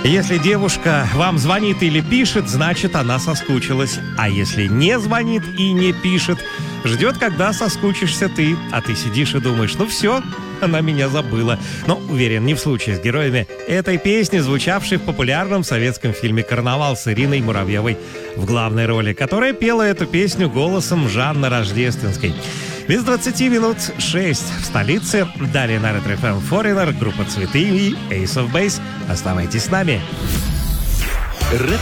Если девушка вам звонит или пишет, значит, она соскучилась. А если не звонит и не пишет, ждет, когда соскучишься ты. А ты сидишь и думаешь, ну все, она меня забыла. Но, уверен, не в случае с героями этой песни, звучавшей в популярном советском фильме «Карнавал» с Ириной Муравьевой в главной роли, которая пела эту песню голосом Жанны Рождественской. Без 20 минут 6 в столице. Далее на Ретро FM Foreigner, группа «Цветы» и Ace of Base. Оставайтесь с нами.